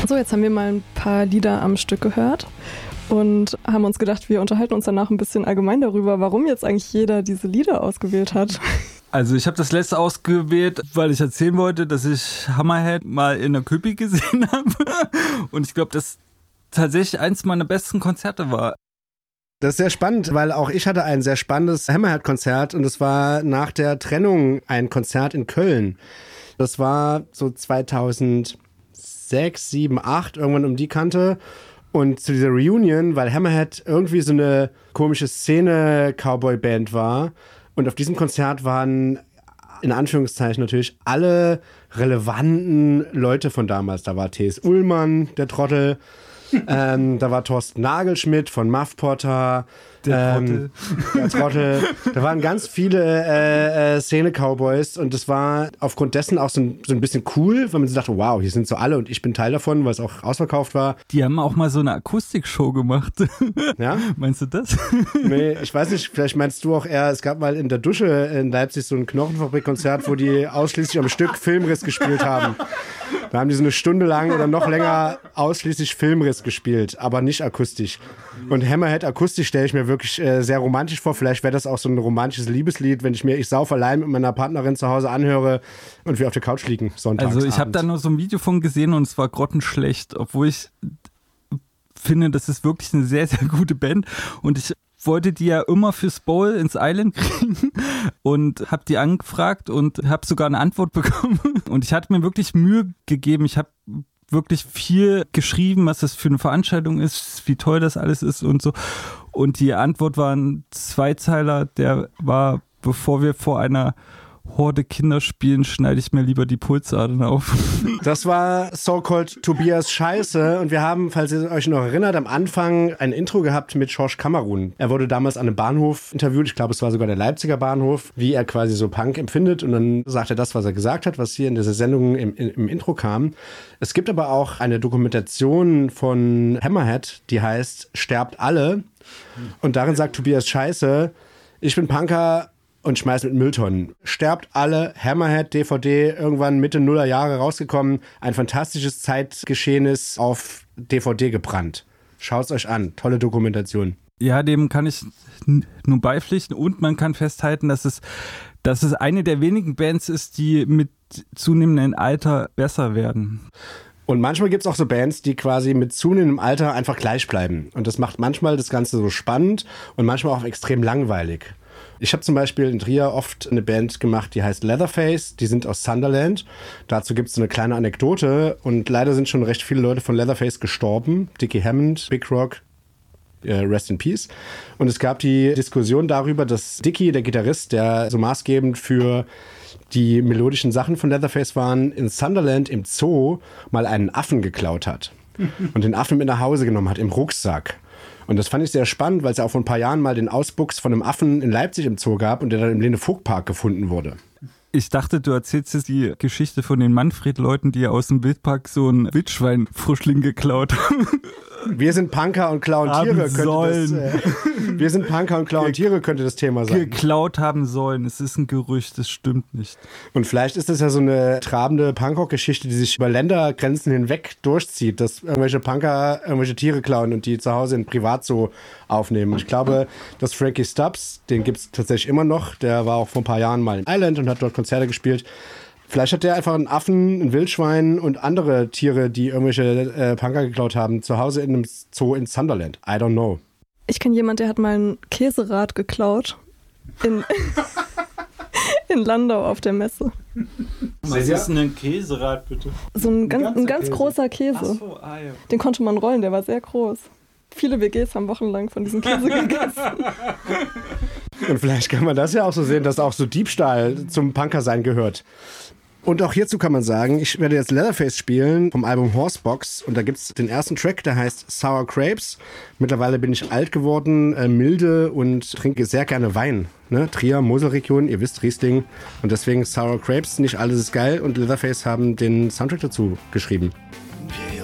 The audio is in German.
So, jetzt haben wir mal ein paar Lieder am Stück gehört und haben uns gedacht, wir unterhalten uns danach ein bisschen allgemein darüber, warum jetzt eigentlich jeder diese Lieder ausgewählt hat. Also ich habe das letzte ausgewählt, weil ich erzählen wollte, dass ich Hammerhead mal in der Köpi gesehen habe. Und ich glaube, das tatsächlich eins meiner besten Konzerte war. Das ist sehr spannend, weil auch ich hatte ein sehr spannendes Hammerhead-Konzert und es war nach der Trennung ein Konzert in Köln. Das war so 2006, 7, 8, irgendwann um die Kante. Und zu dieser Reunion, weil Hammerhead irgendwie so eine komische Szene-Cowboy-Band war. Und auf diesem Konzert waren, in Anführungszeichen natürlich, alle relevanten Leute von damals. Da war T.S. Ullmann, der Trottel. Da war Thorsten Nagelschmidt von Muff Potter. Der Trottel. Da waren ganz viele Szene-Cowboys und das war aufgrund dessen auch so ein bisschen cool, weil man so dachte, wow, hier sind so alle und ich bin Teil davon, weil es auch ausverkauft war. Die haben auch mal so eine Akustikshow gemacht. Ja? Meinst du das? Nee, ich weiß nicht, vielleicht meinst du auch eher, es gab mal in der Dusche in Leipzig so ein Knochenfabrik-Konzert, wo die ausschließlich am Stück Filmriss gespielt haben. Da haben die so eine Stunde lang oder noch länger ausschließlich Filmriss gespielt, aber nicht akustisch. Und Hammerhead akustisch stelle ich mir wirklich sehr romantisch vor. Vielleicht wäre das auch so ein romantisches Liebeslied, wenn ich sauf allein mit meiner Partnerin zu Hause anhöre und wir auf der Couch liegen sonntags. Also ich habe da nur so ein Video von gesehen und es war grottenschlecht, obwohl ich finde, das ist wirklich eine sehr, sehr gute Band und ich wollte die ja immer fürs Bowl ins Island kriegen und habe die angefragt und habe sogar eine Antwort bekommen und ich hatte mir wirklich Mühe gegeben. Ich habe wirklich viel geschrieben, was das für eine Veranstaltung ist, wie toll das alles ist und so. Und die Antwort war ein Zweizeiler, der war, bevor wir vor einer Horde Kinder spielen, schneide ich mir lieber die Pulsadern auf. Das war So-Called Tobias Scheiße und wir haben, falls ihr euch noch erinnert, am Anfang ein Intro gehabt mit Schorsch Kamerun. Er wurde damals an einem Bahnhof interviewt, ich glaube es war sogar der Leipziger Bahnhof, wie er quasi so Punk empfindet und dann sagt er das, was er gesagt hat, was hier in dieser Sendung im Intro kam. Es gibt aber auch eine Dokumentation von Hammerhead, die heißt Sterbt alle und darin sagt Tobias Scheiße, ich bin Punker und schmeißt mit Mülltonnen. Sterbt alle, Hammerhead, DVD, irgendwann Mitte Nuller Jahre rausgekommen. Ein fantastisches Zeitgeschehnis auf DVD gebrannt. Schaut's euch an, tolle Dokumentation. Ja, dem kann ich nur beipflichten und man kann festhalten, dass es eine der wenigen Bands ist, die mit zunehmendem Alter besser werden. Und manchmal gibt's auch so Bands, die quasi mit zunehmendem Alter einfach gleich bleiben. Und das macht manchmal das Ganze so spannend und manchmal auch extrem langweilig. Ich habe zum Beispiel in Trier oft eine Band gemacht, die heißt Leatherface. Die sind aus Sunderland. Dazu gibt es so eine kleine Anekdote. Und leider sind schon recht viele Leute von Leatherface gestorben. Dickie Hammond, Big Rock, Rest in Peace. Und es gab die Diskussion darüber, dass Dickie, der Gitarrist, der so maßgebend für die melodischen Sachen von Leatherface waren, in Sunderland im Zoo mal einen Affen geklaut hat. Und den Affen mit nach Hause genommen hat, im Rucksack. Und das fand ich sehr spannend, weil es ja auch vor ein paar Jahren mal den Ausbuchs von einem Affen in Leipzig im Zoo gab und der dann im Lene-Vogt-Park gefunden wurde. Ich dachte, du erzählst jetzt die Geschichte von den Manfred-Leuten, die aus dem Wildpark so ein Wildschwein-Frischling geklaut haben. Wir sind Punker und klauen Tiere, wir sind Punker und klauen Tiere, könnte das Thema sein. Geklaut haben sollen. Es ist ein Gerücht, das stimmt nicht. Und vielleicht ist das ja so eine trabende Punkrock-Geschichte, die sich über Ländergrenzen hinweg durchzieht, dass irgendwelche Punker irgendwelche Tiere klauen und die zu Hause in Privatzoo aufnehmen. Ich glaube, dass Frankie Stubbs, den gibt es tatsächlich immer noch, der war auch vor ein paar Jahren mal in Ireland und hat dort Konzerte gespielt. Vielleicht hat der einfach einen Affen, ein Wildschwein und andere Tiere, die irgendwelche Punker geklaut haben, zu Hause in einem Zoo in Sunderland. I don't know. Ich kenne jemanden, der hat mal ein Käserad geklaut in Landau auf der Messe. Was ist denn ein Käserad, bitte? So ein ganz großer Käse. Ach so, ja. Den konnte man rollen, der war sehr groß. Viele WGs haben wochenlang von diesem Käse gegessen. Und vielleicht kann man das ja auch so sehen, dass auch so Diebstahl zum Punkersein gehört. Und auch hierzu kann man sagen, ich werde jetzt Leatherface spielen vom Album Horsebox und da gibt es den ersten Track, der heißt Sour Grapes. Mittlerweile bin ich alt geworden, milde und trinke sehr gerne Wein. Ne? Trier, Moselregion, ihr wisst, Riesling. Und deswegen Sour Grapes, nicht alles ist geil und Leatherface haben den Soundtrack dazu geschrieben. Imperial